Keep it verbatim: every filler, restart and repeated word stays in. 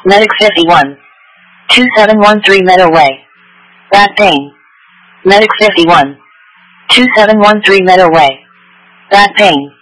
Medic fifty-one. two seven one three Meadow Way. Back pain. Medic fifty-one. two seven one three Meadow Way. Back pain.